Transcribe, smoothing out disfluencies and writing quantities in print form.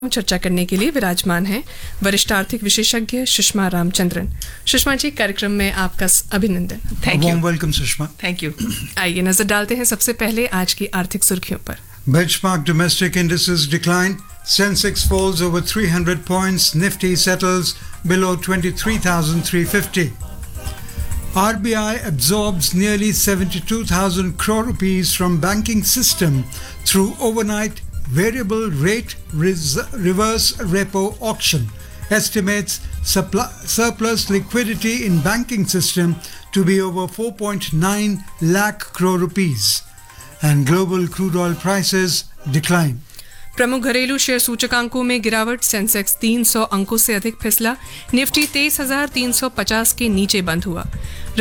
चर्चा करने के लिए विराजमान हैं वरिष्ठ आर्थिक विशेषज्ञ सुषमा रामचंद्रन। सुषमा जी, कार्यक्रम में आपका अभिनंदन। Thank you. Welcome Sushma. Thank you. आइए नजर डालते हैं सबसे पहले आज की आर्थिक सुर्खियों पर। Benchmark domestic indices decline. Sensex falls over 300 points. Nifty settles below 23,350. RBI absorbs nearly 72,000 crore rupees from banking system through overnight variable rate reverse repo auction. Estimates surplus liquidity in banking system to be over 4.9 lakh crore rupees. And global crude oil prices decline. प्रमुख घरेलू share सूचकांकों में गिरावट। Sensex 300 अंकों से अधिक फिसला। Nifty 23,350 के नीचे बंद हुआ।